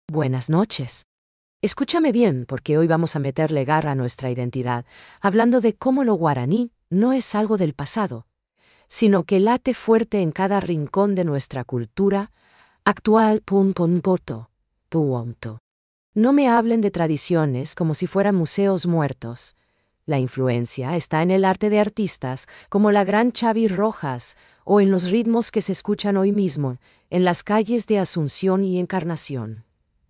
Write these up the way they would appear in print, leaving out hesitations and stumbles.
Buenas noches. Escúchame bien, porque hoy vamos a meterle garra a nuestra identidad, hablando de cómo lo guaraní no es algo del pasado, sino que late fuerte en cada rincón de nuestra cultura actual. No me hablen de tradiciones como si fueran museos muertos. La influencia está en el arte de artistas como la gran Xavi Rojas o en los ritmos que se escuchan hoy mismo en las calles de Asunción y Encarnación.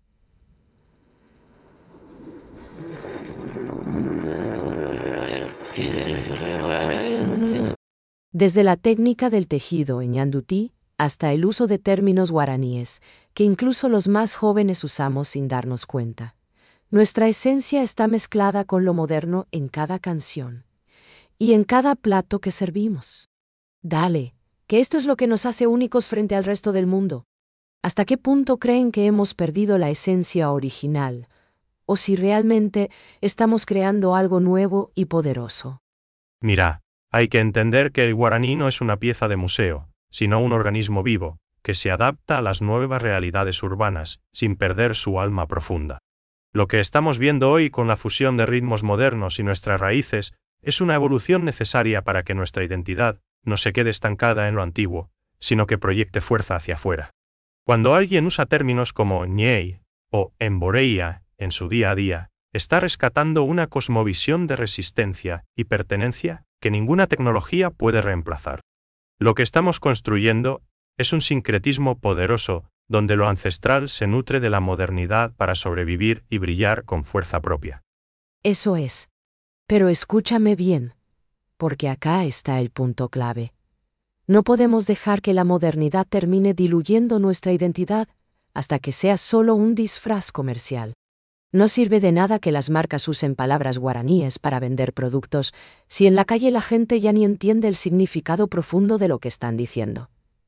Desde la técnica del tejido en ñandutí hasta el uso de términos guaraníes, que incluso los más jóvenes usamos sin darnos cuenta. Nuestra esencia está mezclada con lo moderno en cada canción y en cada plato que servimos. Dale, que esto es lo que nos hace únicos frente al resto del mundo. ¿Hasta qué punto creen que hemos perdido la esencia original? O si realmente estamos creando algo nuevo y poderoso. Mira, hay que entender que el guaraní no es una pieza de museo, sino un organismo vivo, que se adapta a las nuevas realidades urbanas, sin perder su alma profunda. Lo que estamos viendo hoy con la fusión de ritmos modernos y nuestras raíces es una evolución necesaria para que nuestra identidad no se quede estancada en lo antiguo, sino que proyecte fuerza hacia afuera. Cuando alguien usa términos como ñey o emboreia en su día a día, está rescatando una cosmovisión de resistencia y pertenencia que ninguna tecnología puede reemplazar. Lo que estamos construyendo es un sincretismo poderoso, donde lo ancestral se nutre de la modernidad para sobrevivir y brillar con fuerza propia. Eso es. Pero escúchame bien, porque acá está el punto clave. No podemos dejar que la modernidad termine diluyendo nuestra identidad hasta que sea solo un disfraz comercial. No sirve de nada que las marcas usen palabras guaraníes para vender productos si en la calle la gente ya ni entiende el significado profundo de lo que están diciendo.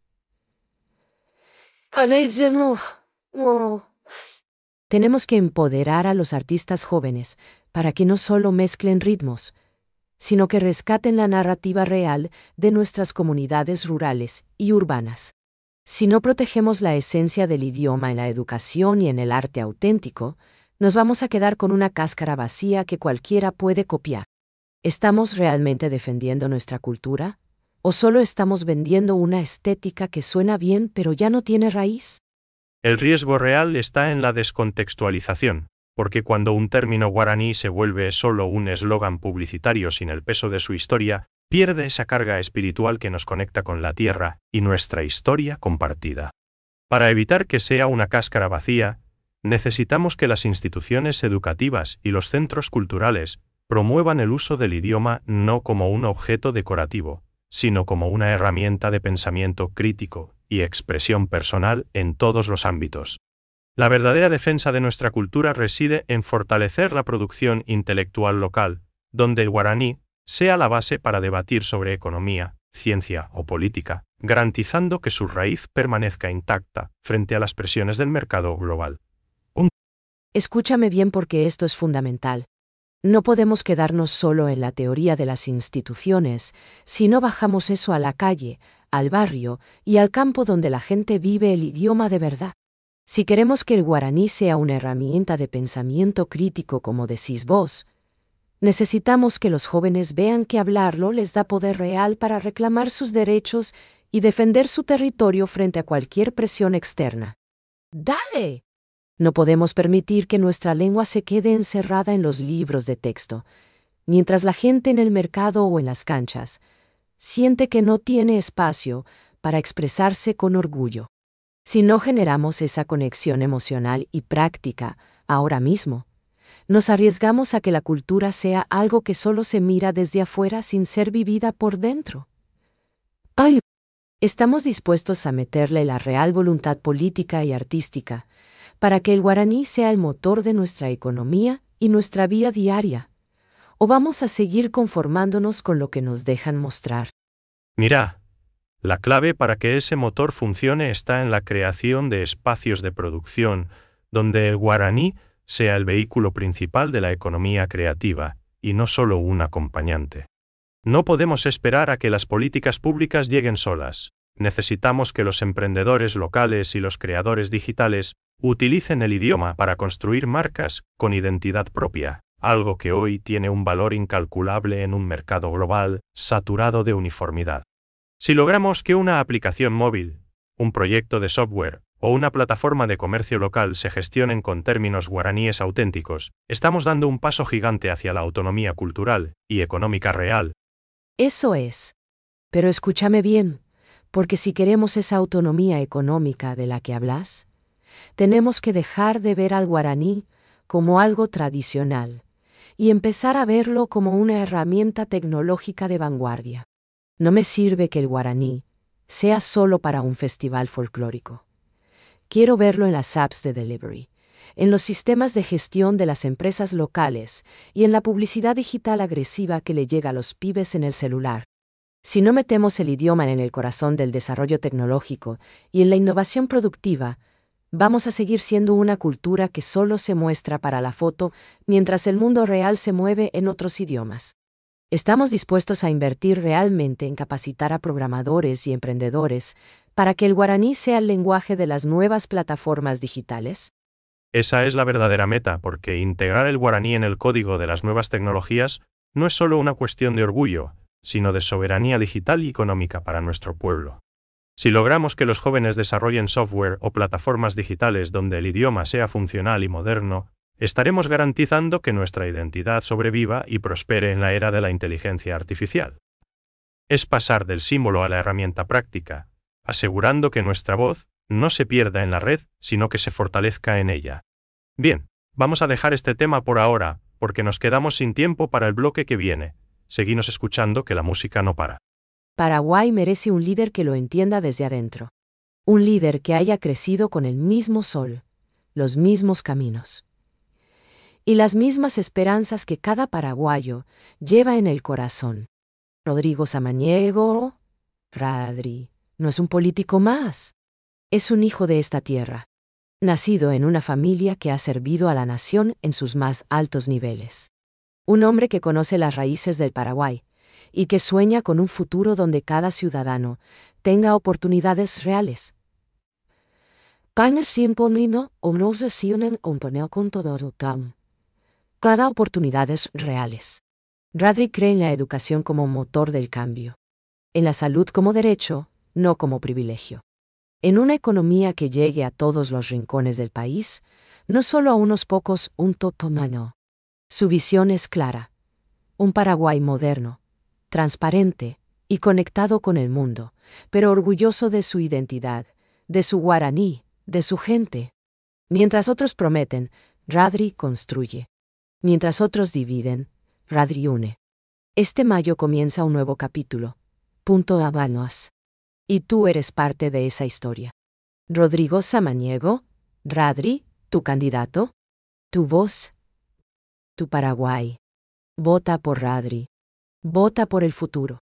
Tenemos que empoderar a los artistas jóvenes para que no solo mezclen ritmos, sino que rescaten la narrativa real de nuestras comunidades rurales y urbanas. Si no protegemos la esencia del idioma en la educación y en el arte auténtico, nos vamos a quedar con una cáscara vacía que cualquiera puede copiar. ¿Estamos realmente defendiendo nuestra cultura? ¿O solo estamos vendiendo una estética que suena bien pero ya no tiene raíz? El riesgo real está en la descontextualización, porque cuando un término guaraní se vuelve solo un eslogan publicitario sin el peso de su historia, pierde esa carga espiritual que nos conecta con la tierra y nuestra historia compartida. Para evitar que sea una cáscara vacía, necesitamos que las instituciones educativas y los centros culturales promuevan el uso del idioma no como un objeto decorativo, sino como una herramienta de pensamiento crítico y expresión personal en todos los ámbitos. La verdadera defensa de nuestra cultura reside en fortalecer la producción intelectual local, donde el guaraní sea la base para debatir sobre economía, ciencia o política, garantizando que su raíz permanezca intacta frente a las presiones del mercado global. Escúchame bien porque esto es fundamental. No podemos quedarnos solo en la teoría de las instituciones, si no bajamos eso a la calle, al barrio y al campo donde la gente vive el idioma de verdad. Si queremos que el guaraní sea una herramienta de pensamiento crítico como decís vos, necesitamos que los jóvenes vean que hablarlo les da poder real para reclamar sus derechos y defender su territorio frente a cualquier presión externa. ¡Dale! No podemos permitir que nuestra lengua se quede encerrada en los libros de texto, mientras la gente en el mercado o en las canchas siente que no tiene espacio para expresarse con orgullo. Si no generamos esa conexión emocional y práctica ahora mismo, nos arriesgamos a que la cultura sea algo que solo se mira desde afuera sin ser vivida por dentro. ¡Ay! Estamos dispuestos a meterle la real voluntad política y artística para que el guaraní sea el motor de nuestra economía y nuestra vida diaria, ¿o vamos a seguir conformándonos con lo que nos dejan mostrar? Mira, la clave para que ese motor funcione está en la creación de espacios de producción donde el guaraní sea el vehículo principal de la economía creativa y no solo un acompañante. No podemos esperar a que las políticas públicas lleguen solas. Necesitamos que los emprendedores locales y los creadores digitales utilicen el idioma para construir marcas con identidad propia, algo que hoy tiene un valor incalculable en un mercado global, saturado de uniformidad. Si logramos que una aplicación móvil, un proyecto de software o una plataforma de comercio local se gestionen con términos guaraníes auténticos, estamos dando un paso gigante hacia la autonomía cultural y económica real. Eso es. Pero escúchame bien, porque si queremos esa autonomía económica de la que hablas, tenemos que dejar de ver al guaraní como algo tradicional y empezar a verlo como una herramienta tecnológica de vanguardia. No me sirve que el guaraní sea solo para un festival folclórico. Quiero verlo en las apps de delivery, en los sistemas de gestión de las empresas locales y en la publicidad digital agresiva que le llega a los pibes en el celular. Si no metemos el idioma en el corazón del desarrollo tecnológico y en la innovación productiva, vamos a seguir siendo una cultura que solo se muestra para la foto mientras el mundo real se mueve en otros idiomas. ¿Estamos dispuestos a invertir realmente en capacitar a programadores y emprendedores para que el guaraní sea el lenguaje de las nuevas plataformas digitales? Esa es la verdadera meta, porque integrar el guaraní en el código de las nuevas tecnologías no es solo una cuestión de orgullo, sino de soberanía digital y económica para nuestro pueblo. Si logramos que los jóvenes desarrollen software o plataformas digitales donde el idioma sea funcional y moderno, estaremos garantizando que nuestra identidad sobreviva y prospere en la era de la inteligencia artificial. Es pasar del símbolo a la herramienta práctica, asegurando que nuestra voz no se pierda en la red, sino que se fortalezca en ella. Bien, vamos a dejar este tema por ahora, porque nos quedamos sin tiempo para el bloque que viene. Seguimos escuchando que la música no para. Paraguay merece un líder que lo entienda desde adentro. Un líder que haya crecido con el mismo sol, los mismos caminos y las mismas esperanzas que cada paraguayo lleva en el corazón. Rodrigo Samaniego, Radri, no es un político más. Es un hijo de esta tierra, nacido en una familia que ha servido a la nación en sus más altos niveles. Un hombre que conoce las raíces del Paraguay y que sueña con un futuro donde cada ciudadano tenga oportunidades reales. Cada oportunidades reales. Radri cree en la educación como motor del cambio. En la salud como derecho, no como privilegio. En una economía que llegue a todos los rincones del país, no solo a unos pocos, un totomano. Su visión es clara. Un Paraguay moderno, transparente y conectado con el mundo, pero orgulloso de su identidad, de su guaraní, de su gente. Mientras otros prometen, Radri construye. Mientras otros dividen, Radri une. Este mayo comienza un nuevo capítulo. Punto Habanos. Y tú eres parte de esa historia. Rodrigo Samaniego, Radri, tu candidato, tu voz, tu Paraguay. Vota por Radri. Vota por el futuro.